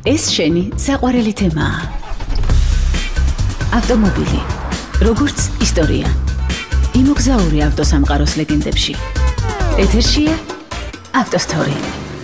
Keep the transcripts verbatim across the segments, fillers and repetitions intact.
ეს შენი საყვარელი თემაა. ავტომობილი, როგორც ისტორია. იმოგზაური ავტოსამყაროს ლეგენდებში. ეთერშია ავტოსტორი.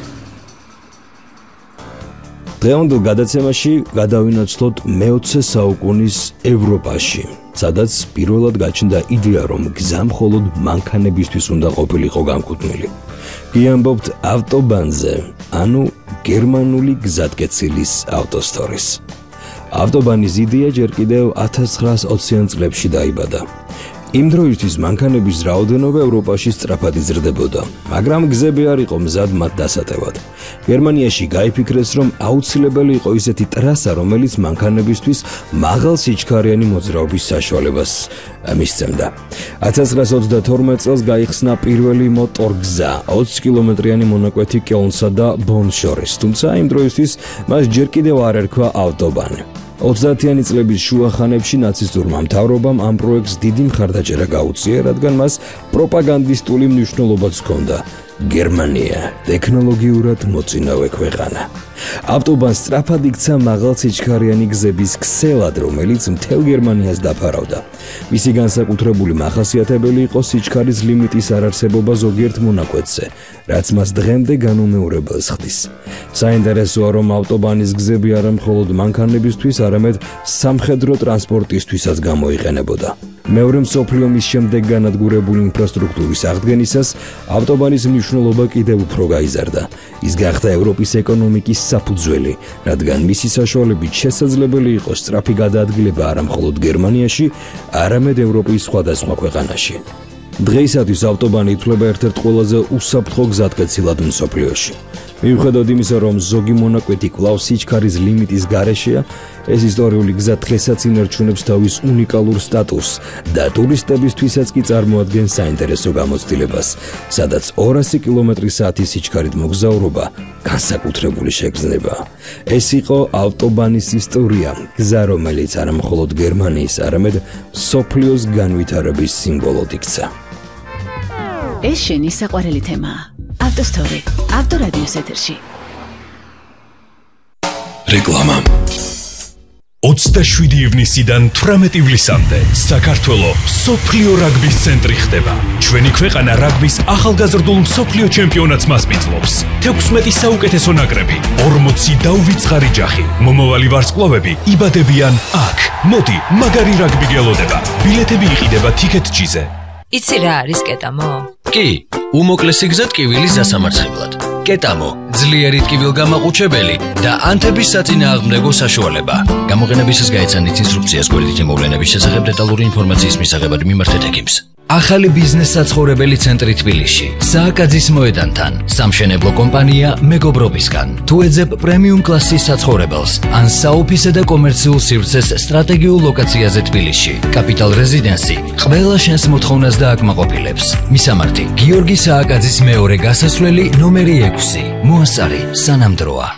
დღევანდელ გადაცემაში გადავინაცვლოთ მეოცე საუკუნის ევროპაში, სადაც პირველად გაჩნდა იდეა, რომ გზა მხოლოდ მანქანებისთვის უნდა ყოფილიყო განკუთვნილი. გიამბობთ ავტობანზე, ანუ გერმანული გზატკეცილის ავტოსტორის. ავტობანის იდეა ჯერ კიდევ ათას ცხრაას ოციან წლებში დაიბადა. იმ დროისთვის მანქანების რაოდენობა ევროპაში სწრაფად იზრდებოდა, მაგრამ გზები არ იყო მზად მათ დასატევად. გერმანიაში გაიფიქრეს, რომ აუცილებელი იყო ისეთი ტრასა, რომელიც მანქანებისთვის მაღალ სიჩქარიანი მოძრაობის საშუალებას მისცემდა. ათას ცხრაას ოცდათორმეტ წელს გაიხსნა პირველი მოტორგზა, ოცი კილომეტრიანი მონაკვეთი კელნსა და ბონს შორის, თუმცა იმ დროისთვის მას ჯერ კიდევ არ ერქვა ავტობანი. ოცდაათიანი წლების შუა ხანებში ნაცისტურმა მთავრობამ ამ პროექტს დიდი მხარდაჭერა გაუწია, რადგან მას პროპაგანდისტული მნიშვნელობაც ჰქონდა. გერმანია ტექნოლოგიურად მოწინავე ქვეყანა. ავტობანს სწრაფად იქცა მაღალსიჩქარიანი გზების ქსელად, რომელიც მთელ გერმანიას დაფარავდა. მისი განსაკუთრებული მახასიათებელი იყო სიჩქარის ლიმიტის არარსებობა ზოგიერთ მონაკვეთზე, რაც მას დღემდე განუმეორებელს ხდის. საინტერესოა, რომ ავტობანის გზები არა მხოლოდ მანქანებისთვის, არამედ სამხედრო ტრანსპორტისთვისაც გამოიყენებოდა. მეორე მსოფლიო ომის შემდეგ განადგურებული ინფრასტრუქტურის აღდგენისას ავტობანის მნიშვნელობა კიდევ უფრო გაიზარდა. ის გახდა ევროპის ეკონომიკის საფუძველი, რადგან მისი საშუალებით შესაძლებელი იყო სწრაფი გადაადგილება არა მხოლოდ გერმანიაში, არამედ ევროპის სხვადასხვა ქვეყანაში. დღეისათვის ავტობანი ითვლება ერთ-ერთ ყველაზე უსაფრთხო გზატკეცილად მსოფლიოში. მიუხედავად იმისა, რომ ზოგი მონაკვეთი კვლავ სიჩქარის ლიმიტის გარეშეა, ეს ისტორიული გზა დღესაც ინარჩუნებს თავის უნიკალურ სტატუსს და ტურისტებისთვისაც კი წარმოადგენს საინტერესო გამოცდილებას, სადაც ორასი კილომეტრის საათის სიჩქარით მოგზაურობა განსაკუთრებული შეგრძნებაა. ეს იყო ავტობანის ისტორია, გზა, რომელიც არა მხოლოდ გერმანიის, არამედ მსოფლიოს განვითარების სიმბოლოდ იქცა. ეს შენი საყვარელი თემაა. ავტოსტორი, ავტორადიოს ეთერში. რეკლამა. ოცდაშვიდი ივნისიდან თვრამეტი ივლისამდე საქართველო მსოფლიო რაგბის ცენტრი ხდება. ჩვენი ქვეყანა რაგბის ახალგაზრდულ მსოფლიო ჩემპიონატს მასპინძლობს. თექვსმეტი საუკეთესო ნაკრები, ორმოცი დაუვიწყარი ჯახი. მომავალი ვარსკვლავები იბადებიან აქ. მოდი, მაგარი რაგბი გელოდება. ბილეთები იყიდება TicketJet-ზე. იცი რა არის კეტამო? კი, უმოკლესი გზა ტკივილის დასამარცხებლად. კეტამო, ძლიერი ტკივილგამაყუჩებელი და ანთების საწინააღმდეგო საშუალება. გამოყენებისას გაეცანით ინსტრუქციას გვერდითი მოვლენების შესახებ დეტალური ინფორმაციის მისაღებად მიმართეთ ექიმს. ახალი ბიზნეს საცხოვრებელი ცენტრი თბილისში, სააკაძის მოედანთან, სამშენებლო კომპანია მეგობრობისგან. თუ ეძებ პრემიუმ კლასის საცხოვრებელს, ან საოფისე და კომერციულ სივრცეს სტრატეგიულ ლოკაციაზე თბილისში, კაპიტალ რეზიდენსი ყველა შენს მოთხოვნას დააკმაყოფილებს. მისამართი: გიორგი სააკაძის მეორე გასასვლელი ნომერი ექვსი. მოასწარი სანამდროა.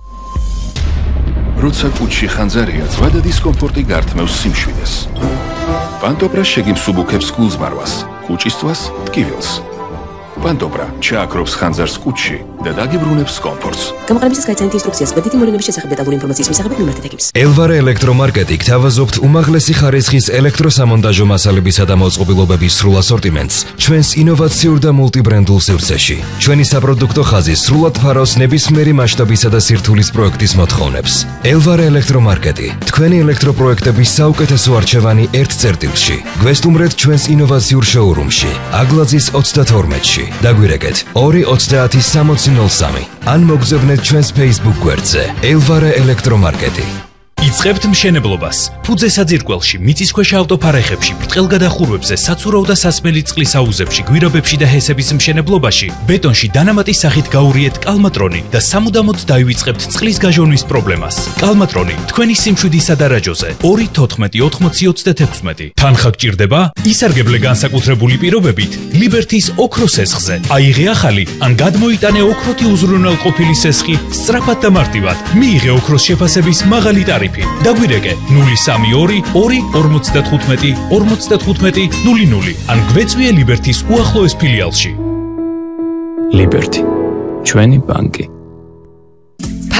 როცა კუჩში ხანძარია, ზვადა დისკომფორტი გართმევს სიმშვიდეს. პანტობრა შეგიმსუბუქებს გულზმარვას, კუჭისწვას ტკივილს. პანტობრა ჩააქრობს ხანძარს კუჩში და დაგიბრუნებს კომფორტს. გამოყენებისას გაეცანით ინსტრუქციას გვერდითი მოვლენების შესახებ დეტალური ინფორმაციის მისაღებად მიმართეთ ექიმს. ელვარე ელექტრომარკეტი გთავაზობთ უმაღლესი ხარისხის ელექტროსამონტაჟო მასალებისა და მოწყობილობების სრულ ასორტიმენტს ჩვენს ინოვაციურ და მულტიბრენდულ სივრცეში. ჩვენი საპროდუქტო ხაზი სრულად ფარავს ნებისმიერი მასშტაბისა და სირთულის პროექტის მოთხოვნებს. ელვარე ელექტრომარკეტი, თქვენი ელექტროპროექტების საუკეთესო არჩევანი ერთ წერტილში. გვესტუმრეთ ჩვენს ინოვაციურ შოურუმში, აგლაძის ოცდათორმეტში. დაგვირეკეთ ორი ოცდაათი სამოცი ნოლ სამი. ან მოგზავნეთ ჩვენს Facebook გვერდზე ელვარე ელექტრომარკეტი. იწყებთ მშენებლობას. ფუძე საძირკველში, მიწისქვეშა ავტოფარეხებში, ბრტყელგადახურვებზე, საცურავ და სასმელი წყლის აუზებში, გვირაბებში და ჰესების მშენებლობაში, ბეტონში დანამატის სახით გაურიეთ კალმატრონი და სამუდამოდ დაივიწყებთ წყლის გაჟონვის პრობლემას. კალმატრონი, თქვენი სიმშვიდისა დარაჯოზე, ორი თოთხმეტი ოთხმოცი ოცდათექვსმეტი. თანხა გჭირდება? ისარგებლე განსაკუთრებული პირობებით ლიბერთის ოქროს სესხზე. აიღე ახალი, ან გადმოიტანე ოქროთი უზრუნველყოფილი სესხი სწრაფად და მარტივად. მიიღე ოქროს შეფასების მაღალი ტარიფი. დაგვირეკე ნული სამი ორი ორი ორმოცდათხუთმეტი ორმოცდათხუთმეტი ნული ნული ან გვეწვიე ლიბერთის უახლოეს ფილიალში. ლიბერთი, ჩვენი ბანკი.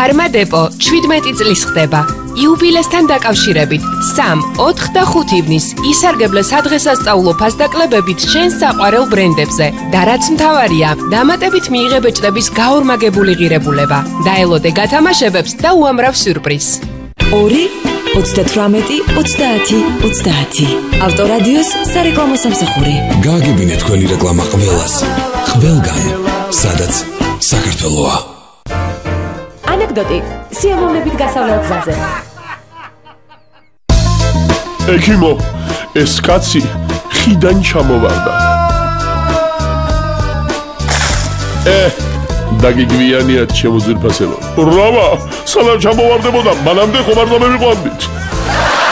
ფარმა დეპო შვიდმეტი წლის ხდება. იუბილესთან დაკავშირებით სამი, ოთხი და ხუთი ივნის ისარგებლე სადღესასწაულო ფასდაკლებებით ჩვენს საყვარელ ბრენდებზე და რაც მთავარია, დამატებით მიიღე ბეჭდების გაორმაგებული ღირებულება. დაელოდე გათამაშებებს და უამრავ სიურპრიზს. ორი, ოცდათვრამეტი, ოცდაათი, ოცდაათი. ავტორადიოს სარეკლამო სამსახური. გააგებინეთ თქვენი რეკლამა ყველას. ყველგან, სადაც საქართველოა. ანეკდოტი სიამოვნებით გასავლელ გზაზე. ექიმო, ეს კაცი ხიდან ჩამოვარდა. ე, დაგიგვიანიათ ჩემო ძვირფასელო. რავა, სანამ ჩამოვარდებოდა, მანამდე ხომ არ დამემიყვანდით.